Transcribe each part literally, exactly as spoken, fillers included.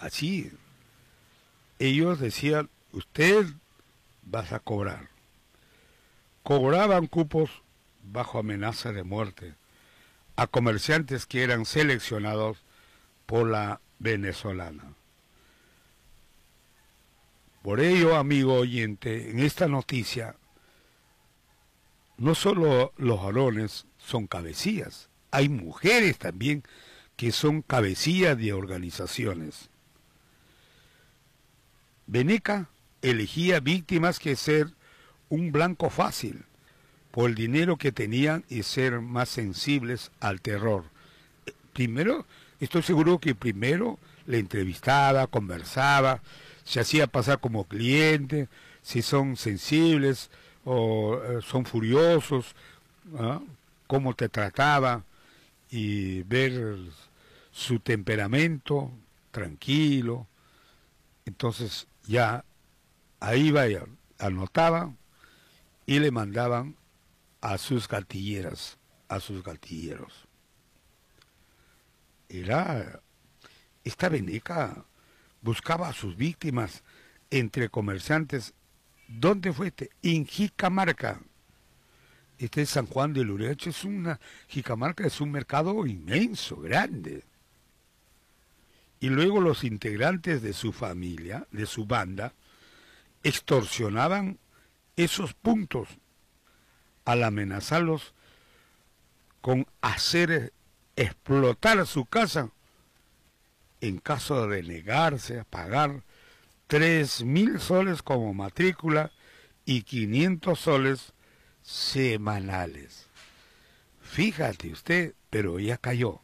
Así, ellos decían, usted vas a cobrar. Cobraban cupos bajo amenaza de muerte a comerciantes que eran seleccionados por la venezolana. Por ello, amigo oyente, en esta noticia, no solo los varones son cabecillas, hay mujeres también que son cabecillas de organizaciones. Veneca elegía víctimas que ser un blanco fácil por el dinero que tenían y ser más sensibles al terror. Primero, estoy seguro que primero le entrevistaba, conversaba, se hacía pasar como cliente, si son sensibles o eh, son furiosos, ¿ah? Cómo te trataba y ver su temperamento tranquilo. Entonces ya ahí vaya, anotaban y le mandaban a sus gatilleras, a sus gatilleros. Era, esta veneca buscaba a sus víctimas entre comerciantes. ¿Dónde fue este? En Jicamarca. Este es San Juan del Uriacho, es una, Jicamarca es un mercado inmenso, grande. Y luego los integrantes de su familia, de su banda, extorsionaban esos puntos al amenazarlos con hacer explotar su casa en caso de negarse a pagar tres mil soles como matrícula y quinientos soles semanales. Fíjate usted, pero ya cayó.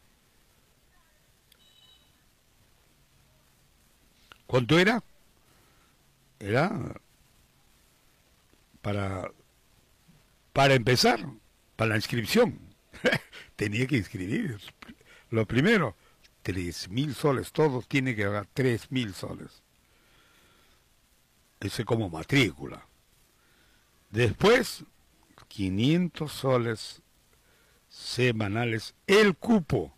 ¿Cuánto era? Era para, para empezar, para la inscripción. Tenía que inscribir. Lo primero, tres mil soles, todos tienen que pagar tres mil soles. Ese como matrícula. Después, quinientos soles semanales, el cupo.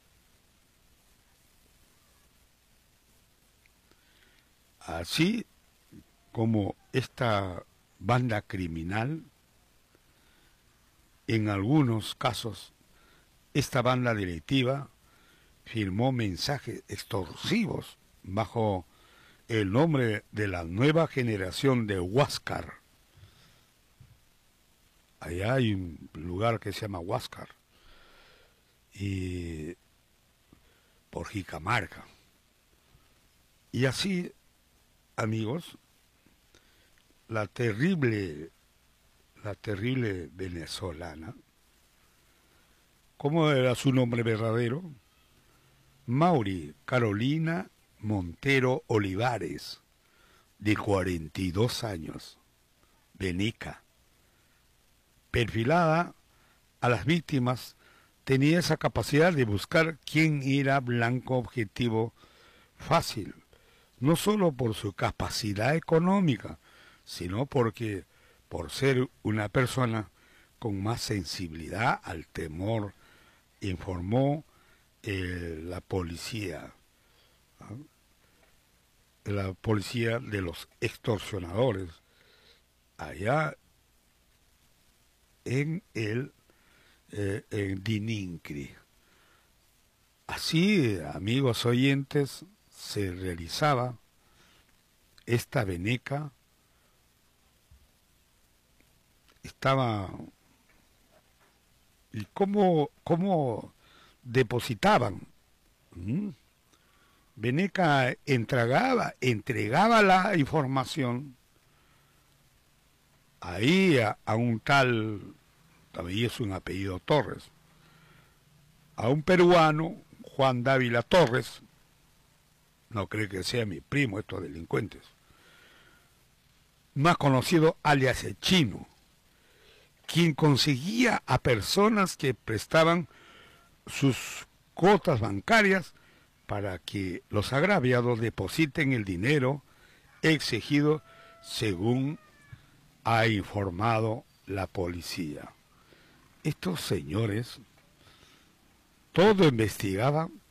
Así como esta banda criminal, en algunos casos, esta banda delictiva firmó mensajes extorsivos bajo el nombre de la nueva generación de Huáscar. Allá hay un lugar que se llama Huáscar, y por Jicamarca. Y así, amigos, la terrible, la terrible venezolana, ¿cómo era su nombre verdadero? Mauri Carolina Montero Olivares, de cuarenta y dos años, veneca. Perfilada a las víctimas, tenía esa capacidad de buscar quién era blanco objetivo fácil, no solo por su capacidad económica, sino porque por ser una persona con más sensibilidad al temor, informó eh, la policía, ¿no? La policía de los extorsionadores allá en el eh, en Dinincri. Así, amigos oyentes, se realizaba esta veneca. Estaba, y cómo, cómo depositaban. ¿Mm? Veneca entregaba, entregaba la información ahí a, a un tal, también es un apellido Torres, a un peruano, Juan Dávila Torres. No creo que sea mi primo estos delincuentes, más conocido alias el Chino, quien conseguía a personas que prestaban sus cuotas bancarias para que los agraviados depositen el dinero exigido según ha informado la policía. Estos señores todo investigaban